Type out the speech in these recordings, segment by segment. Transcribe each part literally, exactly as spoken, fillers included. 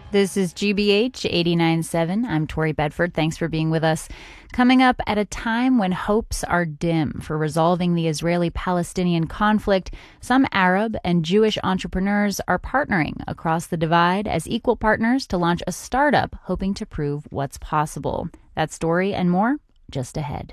This is G B H eighty-nine point seven. I'm Tori Bedford. Thanks for being with us. Coming up, at a time when hopes are dim for resolving the Israeli-Palestinian conflict, some Arab and Jewish entrepreneurs are partnering across the divide as equal partners to launch a startup hoping to prove what's possible. That story and more just ahead.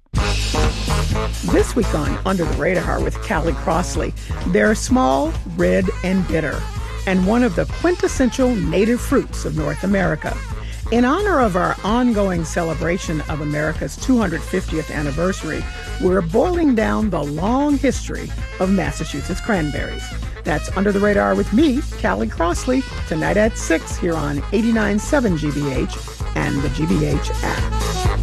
This week on Under the Radar with Callie Crossley, they're small, red, and bitter, and one of the quintessential native fruits of North America. In honor of our ongoing celebration of America's two hundred fiftieth anniversary, we're boiling down the long history of Massachusetts cranberries. That's Under the Radar with me, Callie Crossley, tonight at six here on eighty-nine point seven G B H and the G B H app.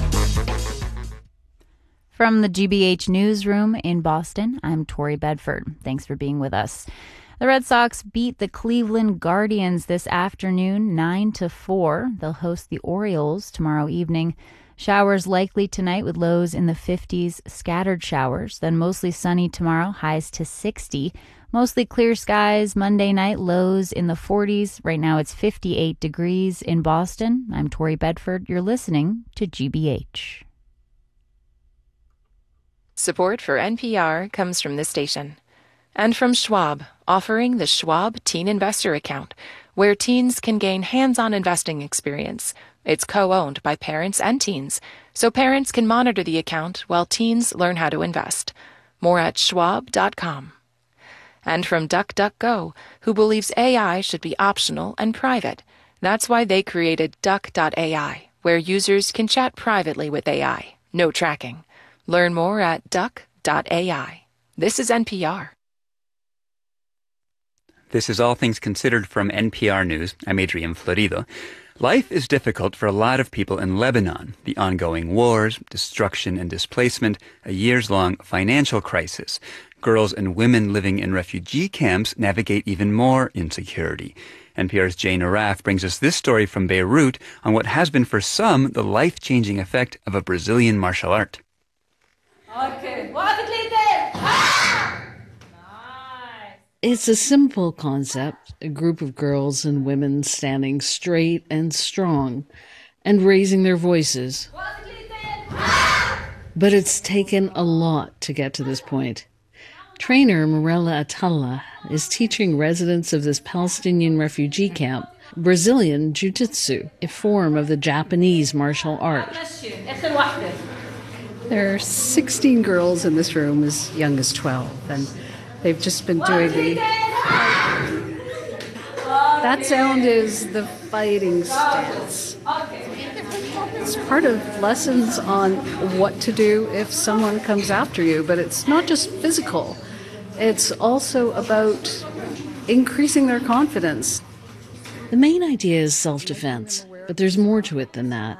From the G B H newsroom in Boston, I'm Tori Bedford. Thanks for being with us. The Red Sox beat the Cleveland Guardians this afternoon, nine to four. They'll host the Orioles tomorrow evening. Showers likely tonight with lows in the fifties, scattered showers. Then mostly sunny tomorrow, highs to sixty. Mostly clear skies Monday night, lows in the forties. Right now it's fifty-eight degrees in Boston. I'm Tori Bedford. You're listening to G B H. Support for N P R comes from this station. And from Schwab, offering the Schwab Teen Investor Account, where teens can gain hands-on investing experience. It's co-owned by parents and teens, so parents can monitor the account while teens learn how to invest. More at schwab dot com. And from DuckDuckGo, who believes A I should be optional and private. That's why they created duck dot A I, where users can chat privately with A I. No tracking. Learn more at duck dot A I. This is N P R. This is All Things Considered from N P R News. I'm Adrian Florido. Life is difficult for a lot of people in Lebanon. The ongoing wars, destruction and displacement, a years-long financial crisis. Girls and women living in refugee camps navigate even more insecurity. N P R's Jane Araf brings us this story from Beirut on what has been for some the life-changing effect of a Brazilian martial art. Okay. It's a simple concept, a group of girls and women standing straight and strong and raising their voices. But it's taken a lot to get to this point. Trainer Mirella Atalla is teaching residents of this Palestinian refugee camp Brazilian Jiu-Jitsu, a form of the Japanese martial art. There are sixteen girls in this room as young as twelve, and they've just been doing the... That sound is the fighting stance. It's part of lessons on what to do if someone comes after you, but it's not just physical. It's also about increasing their confidence. The main idea is self-defense, but there's more to it than that.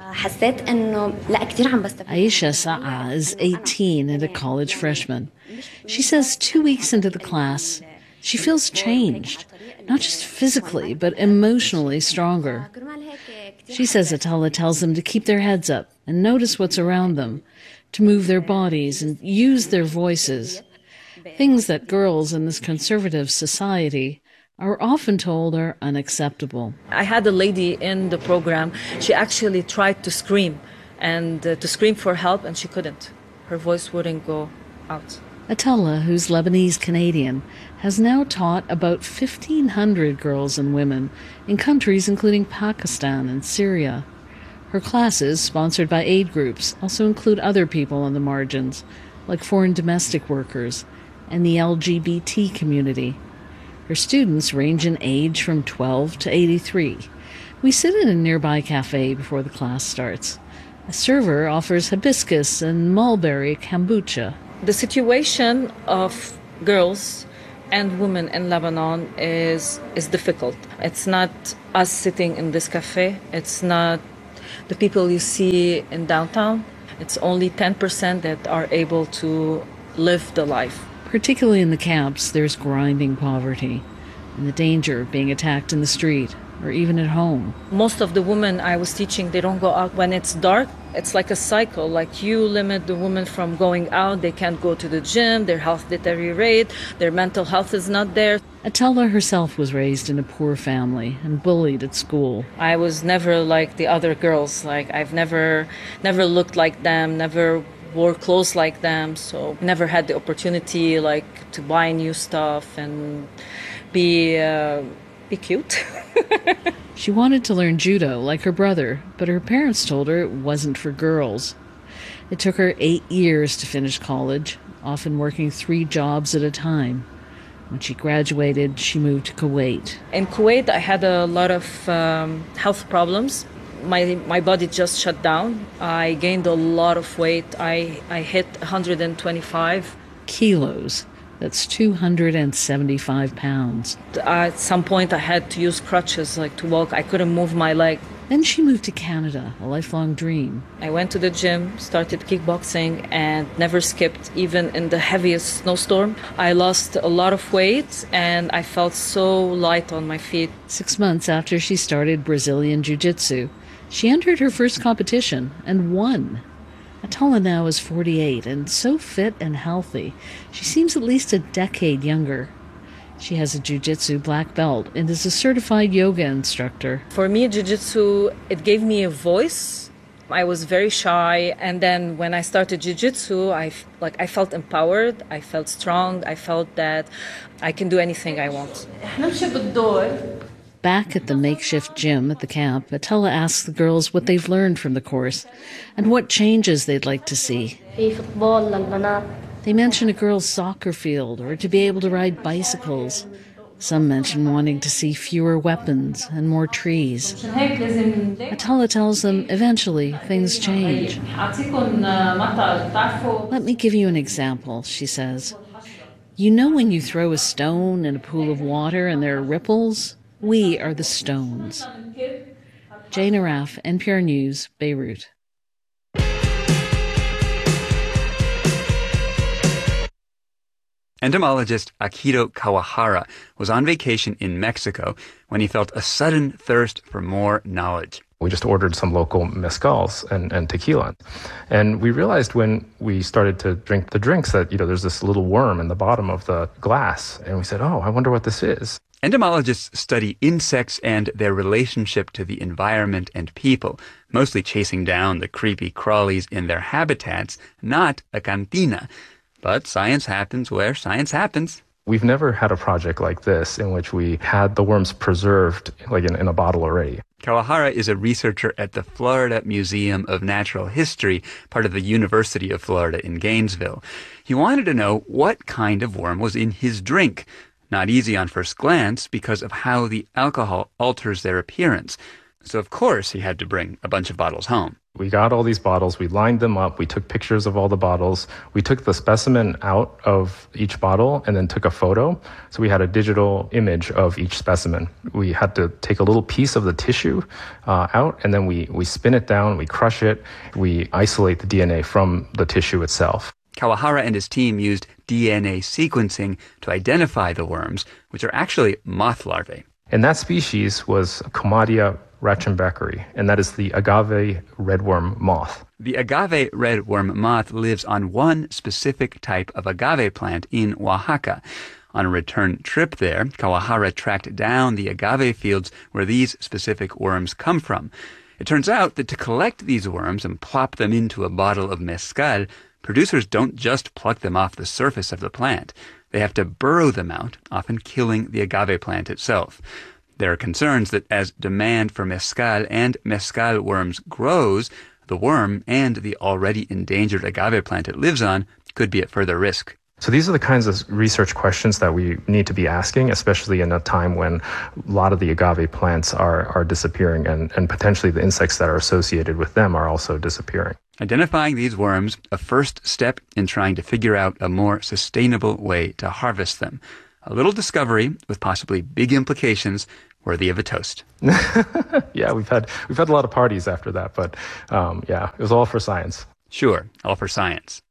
Aisha Sa'a is eighteen and a college freshman. She says two weeks into the class, she feels changed, not just physically, but emotionally stronger. She says Atalla tells them to keep their heads up and notice what's around them, to move their bodies and use their voices, things that girls in this conservative society are often told are unacceptable. I had a lady in the program. She actually tried to scream and uh, to scream for help, and she couldn't. Her voice wouldn't go out. Atalla, who's Lebanese-Canadian, has now taught about fifteen hundred girls and women in countries including Pakistan and Syria. Her classes, sponsored by aid groups, also include other people on the margins, like foreign domestic workers and the L G B T community. Her students range in age from twelve to eighty-three. We sit in a nearby cafe before the class starts. A server offers hibiscus and mulberry kombucha. The situation of girls and women in Lebanon is is difficult. It's not us sitting in this cafe. It's not the people you see in downtown. It's only ten percent that are able to live the life. Particularly in the camps, there's grinding poverty and the danger of being attacked in the street or even at home. Most of the women I was teaching, they don't go out when it's dark. It's like a cycle. Like you limit the woman from going out, they can't go to the gym, their health deteriorates, their mental health is not there. Atella herself was raised in a poor family and bullied at school. I was never like the other girls. Like I've never, never looked like them, never wore clothes like them, so never had the opportunity like to buy new stuff and be uh, be cute. She wanted to learn judo like her brother, but her parents told her it wasn't for girls. It took her eight years to finish college, often working three jobs at a time. When she graduated, she moved to Kuwait. In Kuwait, I had a lot of um, health problems. My my body just shut down. I gained a lot of weight. I, I hit one hundred twenty-five kilos. That's two hundred seventy-five pounds. At some point, I had to use crutches, like to walk. I couldn't move my leg. Then she moved to Canada, a lifelong dream. I went to the gym, started kickboxing, and never skipped, even in the heaviest snowstorm. I lost a lot of weight, and I felt so light on my feet. Six months after she started Brazilian Jiu-Jitsu, she entered her first competition and won. Atella now is forty-eight and so fit and healthy. She seems at least a decade younger. She has a jiu-jitsu black belt and is a certified yoga instructor. For me, jiu-jitsu, it gave me a voice. I was very shy, and then when I started jiu-jitsu, I, like, I felt empowered, I felt strong, I felt that I can do anything I want. Back at the makeshift gym at the camp, Atella asks the girls what they've learned from the course and what changes they'd like to see. They mention a girls' soccer field or to be able to ride bicycles. Some mention wanting to see fewer weapons and more trees. Atella tells them eventually things change. Let me give you an example, she says. You know when you throw a stone in a pool of water and there are ripples? We are the stones. Jane Araf, N P R News, Beirut. Entomologist Akito Kawahara was on vacation in Mexico when he felt a sudden thirst for more knowledge. We just ordered some local mezcals and, and tequila. And we realized when we started to drink the drinks that, you know, there's this little worm in the bottom of the glass. And we said, oh, I wonder what this is. Entomologists study insects and their relationship to the environment and people, mostly chasing down the creepy crawlies in their habitats, not a cantina. But science happens where science happens. We've never had a project like this in which we had the worms preserved like in, in a bottle already. Kawahara is a researcher at the Florida Museum of Natural History, part of the University of Florida in Gainesville. He wanted to know what kind of worm was in his drink. Not easy on first glance because of how the alcohol alters their appearance. So of course he had to bring a bunch of bottles home. We got all these bottles, we lined them up, we took pictures of all the bottles, we took the specimen out of each bottle and then took a photo. So we had a digital image of each specimen. We had to take a little piece of the tissue uh, out and then we, we spin it down, we crush it, we isolate the D N A from the tissue itself. Kawahara and his team used D N A sequencing to identify the worms, which are actually moth larvae. And that species was Comadia rachenbeckeri, and that is the agave redworm moth. The agave redworm moth lives on one specific type of agave plant in Oaxaca. On a return trip there, Kawahara tracked down the agave fields where these specific worms come from. It turns out that to collect these worms and plop them into a bottle of mezcal, producers don't just pluck them off the surface of the plant. They have to burrow them out, often killing the agave plant itself. There are concerns that as demand for mezcal and mezcal worms grows, the worm and the already endangered agave plant it lives on could be at further risk. So these are the kinds of research questions that we need to be asking, especially in a time when a lot of the agave plants are, are disappearing and, and potentially the insects that are associated with them are also disappearing. Identifying these worms, a first step in trying to figure out a more sustainable way to harvest them. A little discovery with possibly big implications worthy of a toast. Yeah, we've had we've had a lot of parties after that, but um, yeah, it was all for science. Sure, all for science.